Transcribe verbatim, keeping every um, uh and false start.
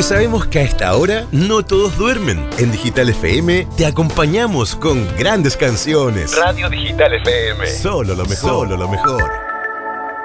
porque sabemos que a esta hora no todos duermen. En Digital F M te acompañamos con grandes canciones. Radio Digital F M. Solo lo mejor. Solo lo mejor.